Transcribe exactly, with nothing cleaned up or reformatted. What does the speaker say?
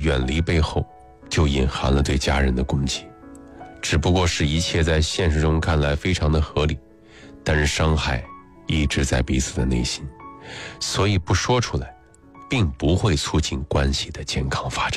远离背后，就隐含了对家人的攻击，只不过是一切在现实中看来非常的合理，但是伤害一直在彼此的内心，所以不说出来，并不会促进关系的健康发展。